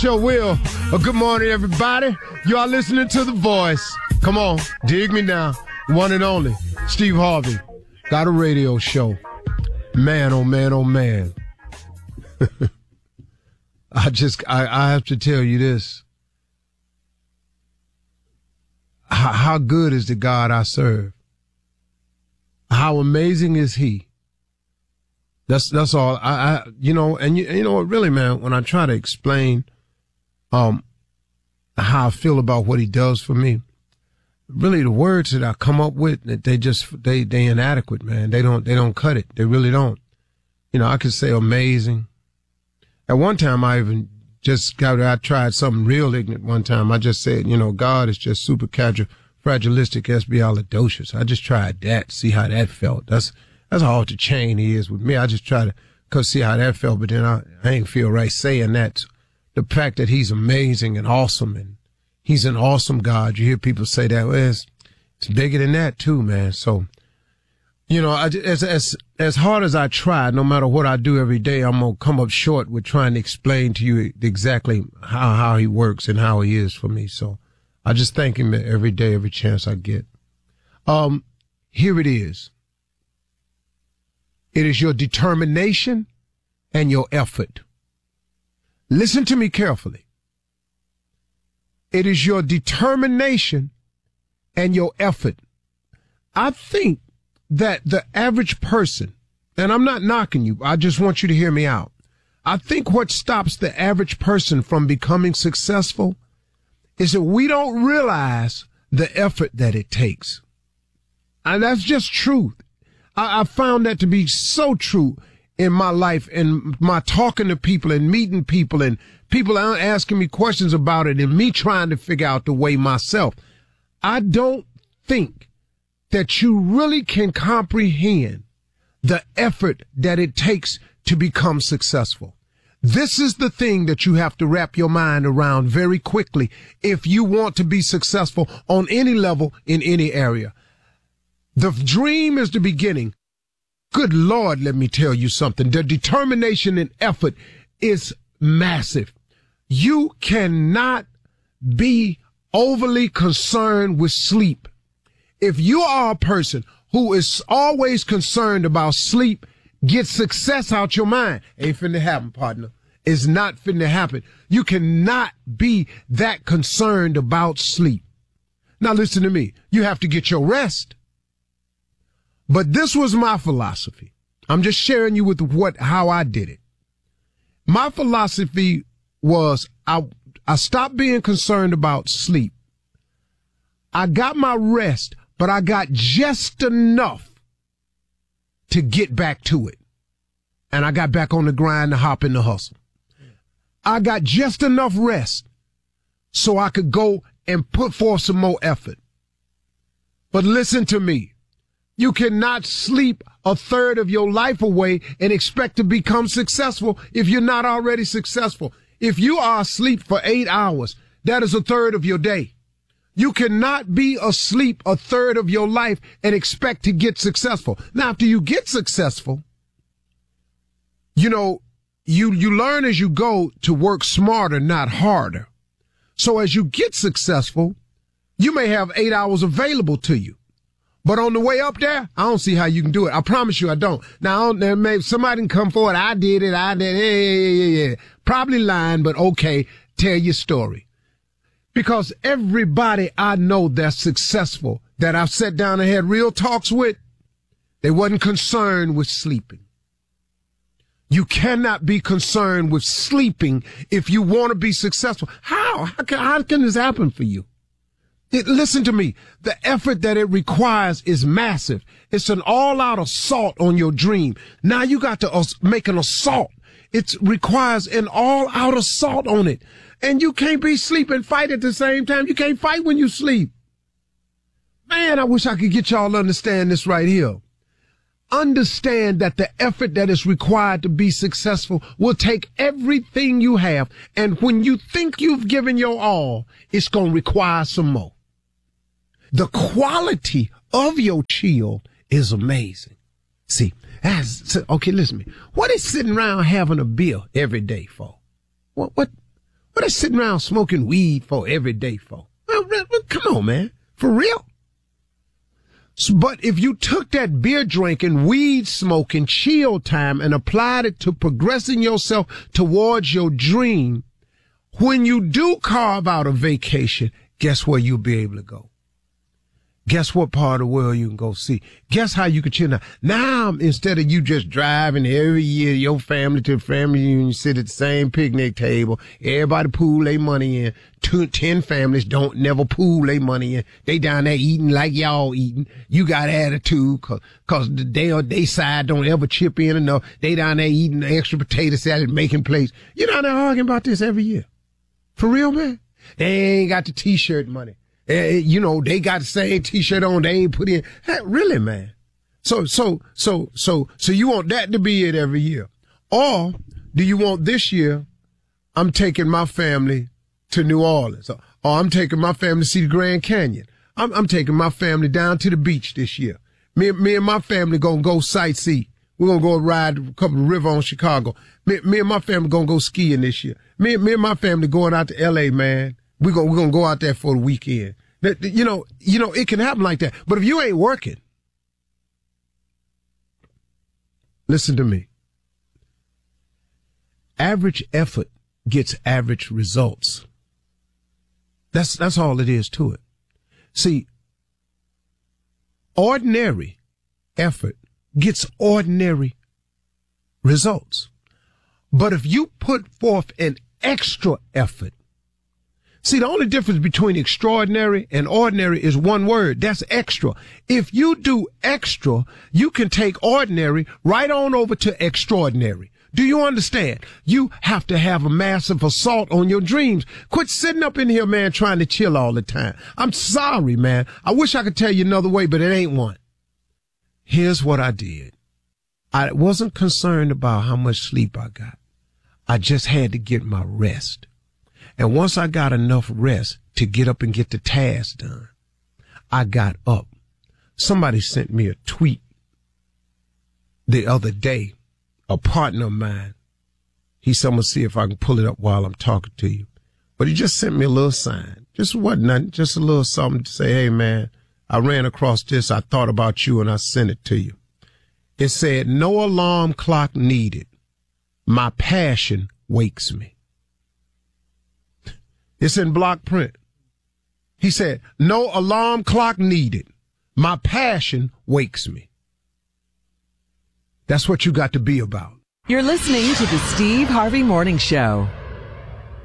Sure will. Good morning, everybody. You are listening to The Voice. Come on, dig me now. One and only, Steve Harvey. Got a radio show. Man, oh man, oh man. I have to tell you this. How good is the God I serve? How amazing is He? That's all. You know what, really, man, when I try to explain how I feel about what He does for me, really the words that I come up with, they inadequate, man. They don't cut it. They really don't. You know, I could say amazing. At one time, I tried something real ignorant one time. I just said, you know, God is just super fragilistic, espialidocious. I just tried that, see how that felt. That's how off the chain He is with me. I just try to see how that felt, but then I ain't feel right saying that. The fact that He's amazing and awesome, and He's an awesome God. You hear people say that. Well, it's bigger than that too, man. So, you know, as hard as I try, no matter what I do every day, I'm going to come up short with trying to explain to you exactly how He works and how He is for me. So I just thank Him every day, every chance I get. Here it is. It is your determination and your effort. Listen to me carefully. It is your determination and your effort. I think that the average person, and I'm not knocking you, I just want you to hear me out. I think what stops the average person from becoming successful is that we don't realize the effort that it takes. And that's just truth. I found that to be so true in my life and my talking to people and meeting people and people asking me questions about it and me trying to figure out the way myself. I don't think that you really can comprehend the effort that it takes to become successful. This is the thing that you have to wrap your mind around very quickly if you want to be successful on any level in any area. The dream is the beginning. Good Lord, let me tell you something. The determination and effort is massive. You cannot be overly concerned with sleep. If you are a person who is always concerned about sleep, get success out your mind. Ain't finna happen, partner. It's not finna happen. You cannot be that concerned about sleep. Now listen to me. You have to get your rest. But this was my philosophy. I'm just sharing you with how I did it. My philosophy was I stopped being concerned about sleep. I got my rest, but I got just enough to get back to it. And I got back on the grind to hop in the hustle. I got just enough rest so I could go and put forth some more effort. But listen to me. You cannot sleep a third of your life away and expect to become successful if you're not already successful. If you are asleep for 8 hours, that is a third of your day. You cannot be asleep a third of your life and expect to get successful. Now, after you get successful, you know, you learn as you go to work smarter, not harder. So as you get successful, you may have 8 hours available to you. But on the way up there, I don't see how you can do it. I promise you I don't. Now, maybe somebody can come forward. I did it. Yeah. Probably lying, but okay, tell your story. Because everybody I know that's successful, that I've sat down and had real talks with, they wasn't concerned with sleeping. You cannot be concerned with sleeping if you want to be successful. How can this happen for you? Listen to me. The effort that it requires is massive. It's an all-out assault on your dream. Now you got to make an assault. It requires an all-out assault on it. And you can't be sleep and fight at the same time. You can't fight when you sleep. Man, I wish I could get y'all to understand this right here. Understand that the effort that is required to be successful will take everything you have. And when you think you've given your all, it's going to require some more. The quality of your chill is amazing. See, okay, listen to me. What is sitting around having a beer every day for? What What they sitting around smoking weed for every day for? Well, come on, man. For real? But if you took that beer drinking, weed smoking, chill time and applied it to progressing yourself towards your dream, when you do carve out a vacation, guess where you'll be able to go? Guess what part of the world you can go see? Guess how you can chill now? Now, instead of you just driving every year, your family to family reunion, sit at the same picnic table, everybody pool their money in. 10 families don't never pool their money in. They down there eating like y'all eating. You got attitude cause they side don't ever chip in enough. They down there eating the extra potato salad, making plates. You down there arguing about this every year. For real, man? They ain't got the t-shirt money. They got the same t-shirt on. They ain't put in. Hey, really, man. So you want that to be it every year? Or do you want this year, I'm taking my family to New Orleans, or I'm taking my family to see the Grand Canyon. I'm taking my family down to the beach this year. Me and my family gonna go sightsee. We're gonna go ride a couple of river on Chicago. Me and my family gonna go skiing this year. Me and my family going out to L.A., man. We're gonna go out there for the weekend. You know, it can happen like that. But if you ain't working, listen to me. Average effort gets average results. That's all it is to it. See, ordinary effort gets ordinary results. But if you put forth an extra effort, see, the only difference between extraordinary and ordinary is one word. That's extra. If you do extra, you can take ordinary right on over to extraordinary. Do you understand? You have to have a massive assault on your dreams. Quit sitting up in here, man, trying to chill all the time. I'm sorry, man. I wish I could tell you another way, but it ain't one. Here's what I did. I wasn't concerned about how much sleep I got. I just had to get my rest. And once I got enough rest to get up and get the task done, I got up. Somebody sent me a tweet the other day, a partner of mine. He said, I'm going to see if I can pull it up while I'm talking to you. But he just sent me a little sign. Just wasn't nothing, just a little something to say, hey, man, I ran across this. I thought about you and I sent it to you. It said, no alarm clock needed. My passion wakes me. It's in block print. He said, no alarm clock needed. My passion wakes me. That's what you got to be about. You're listening to the Steve Harvey Morning Show.